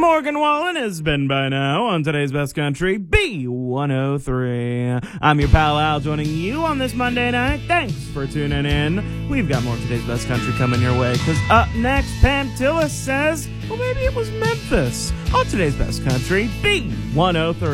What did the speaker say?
Morgan Wallen has been by now on today's Best Country, B103. I'm your pal Al, joining you on this Monday night. Thanks for tuning in. We've got more today's Best Country coming your way, because up next, Pam Tillis says, well, maybe it was Memphis on today's Best Country, B103.